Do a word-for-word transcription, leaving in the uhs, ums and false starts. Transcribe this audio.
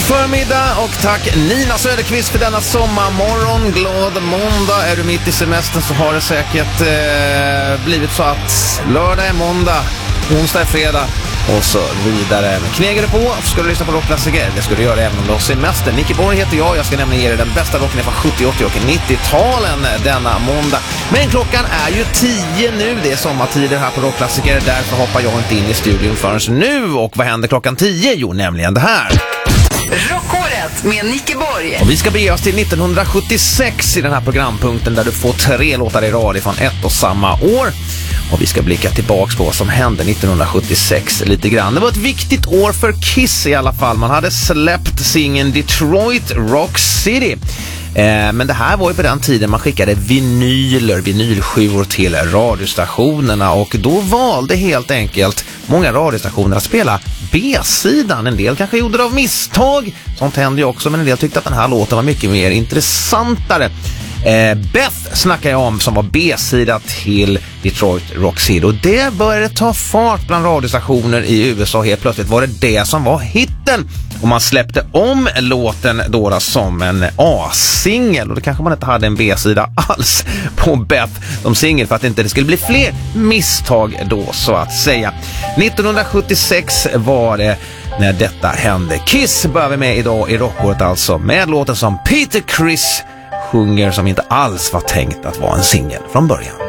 förmiddag och tack Nina Söderqvist för denna sommarmorgon. Glad måndag. Är du mitt i semestern så har det säkert eh, blivit så att lördag är måndag, onsdag är fredag och så vidare. Men knegar du på så ska du lyssna på rockklassiker. Det ska du göra även om du har semester. Nicky Borg heter jag. Jag ska nämligen ge dig den bästa rocken från sjuttio, åttio och nittio-talen denna måndag. Men klockan är ju tio nu. Det är sommartider här på rockklassiker. Därför hoppar jag inte in i studion förrän nu. Och vad händer klockan tio? Jo, nämligen det här. Rockåret med Nicky Borg. Och vi ska bege oss till nittonhundrasjuttiosex i den här programpunkten där du får tre låtar i rad från ett och samma år. Och vi ska blicka tillbaks på vad som hände nittonhundrasjuttiosex lite grann. Det var ett viktigt år för Kiss i alla fall. Man hade släppt singeln Detroit Rock City. Eh, men det här var ju på den tiden man skickade vinyler, vinylskivor till radiostationerna. Och då valde helt enkelt många radiostationer att spela B-sidan. En del kanske gjorde det av misstag. Sånt hände ju också, men en del tyckte att den här låten var mycket mer intressantare. Eh, Beth snackar jag om som var B-sida till Detroit Rock City. Och det började ta fart bland radiostationer i U S A. Helt plötsligt var det det som var hitten. Och man släppte om låten då som en A-singel. Och det kanske man inte hade en B-sida alls på Beth som singel för att inte det skulle bli fler misstag då så att säga. nittonhundrasjuttiosex var det när detta hände. Kiss börjar vi med idag i rockåret alltså med låten som Peter Criss sjunger som inte alls var tänkt att vara en singel från början.